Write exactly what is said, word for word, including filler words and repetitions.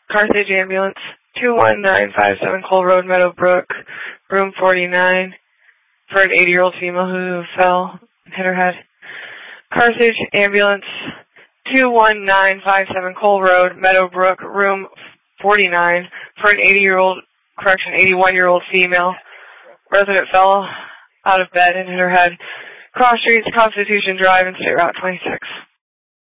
Carthage Ambulance, two one nine five seven Cole Road, Meadowbrook, room forty-nine, for an eighty-year-old female who fell and hit her head. Carthage Ambulance, two one nine five seven Cole Road, Meadowbrook, room forty-nine, for an eighty-year-old, correction, eighty-one-year-old female. Resident fell out of bed and hit her head. Cross Streets, Constitution Drive, and State Route twenty-six.